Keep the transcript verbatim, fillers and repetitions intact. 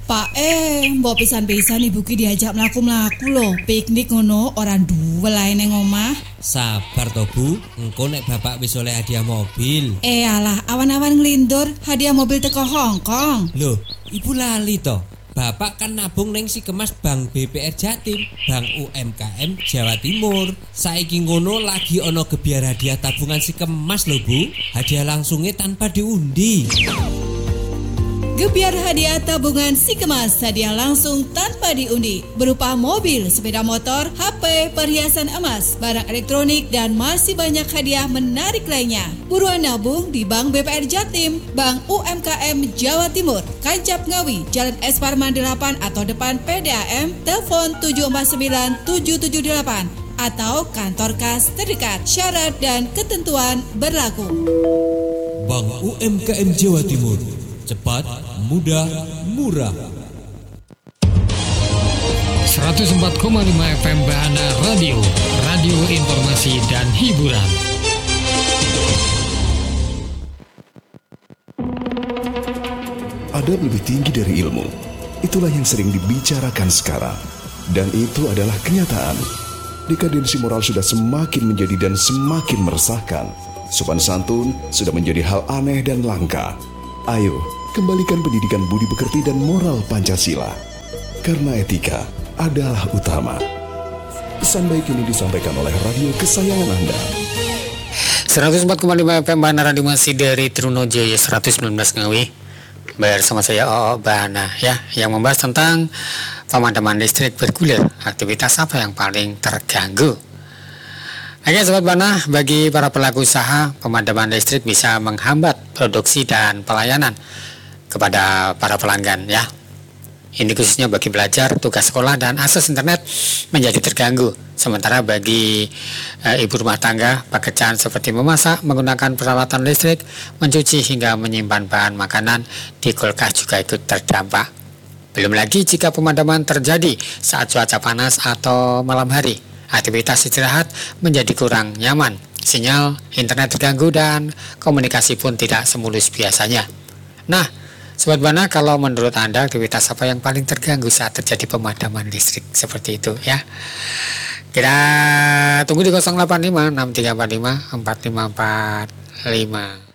Pak eh, mbok pisan-pisan ibu ki diajak mlaku-mlaku lho, piknik ngono orang duwe lae ning omah. Sabar to Bu, engko nek bapak wis oleh hadiah mobil. Eh alah, awan-awan nglindur, hadiah mobil teko Hongkong. Loh, ibu lali to. Bapak kan nabung ning Sikemas Bank B P R Jatim, Bank U M K M Jawa Timur. Saiki ngono lagi ono gebyar hadiah tabungan Sikemas lho Bu. Hadiah langsungnya tanpa diundi. Gebyar hadiah tabungan Sikemas, hadiah langsung tanpa diundi berupa mobil, sepeda motor, H P, perhiasan emas, barang elektronik, dan masih banyak hadiah menarik lainnya. Buruan nabung di Bank B P R Jatim, Bank U M K M Jawa Timur, Kancap Ngawi, Jalan S Parman delapan atau depan P D A M, telepon tujuh empat sembilan tujuh tujuh delapan atau kantor kas terdekat. Syarat dan ketentuan berlaku. Bank U M K M Jawa Timur, cepat, mudah, murah. seratus empat koma lima F M Bahana Radio, radio informasi dan hiburan. Adab lebih tinggi dari ilmu. Itulah yang sering dibicarakan sekarang. Dan itu adalah kenyataan. Dekadensi moral sudah semakin menjadi dan semakin meresahkan. Sopan santun sudah menjadi hal aneh dan langka. Ayo, kembalikan pendidikan budi pekerti dan moral Pancasila. Karena etika adalah utama. Pesan baik ini disampaikan oleh radio kesayangan Anda. seratus empat koma lima F M Bahana Radio masih dari Trunojaya seratus sembilan belas Ngawi. Bersama saya O O Bahana ya, yang membahas tentang pemadaman listrik bergulir. Aktivitas apa yang paling terganggu? Oke Sobat Bahana, bagi para pelaku usaha, pemadaman listrik bisa menghambat produksi dan pelayanan kepada para pelanggan ya. Ini khususnya bagi belajar, tugas sekolah, dan akses internet menjadi terganggu. Sementara bagi e, ibu rumah tangga, pekerjaan seperti memasak, menggunakan peralatan listrik, mencuci hingga menyimpan bahan makanan di kulkas juga ikut terdampak. Belum lagi jika pemadaman terjadi saat cuaca panas atau malam hari, aktivitas istirahat menjadi kurang nyaman, sinyal internet terganggu, dan komunikasi pun tidak semulus biasanya. Nah, Sobat Bahana, kalau menurut Anda aktivitas apa yang paling terganggu saat terjadi pemadaman listrik seperti itu ya? Kita tunggu di nol delapan lima enam tiga empat lima empat lima empat lima.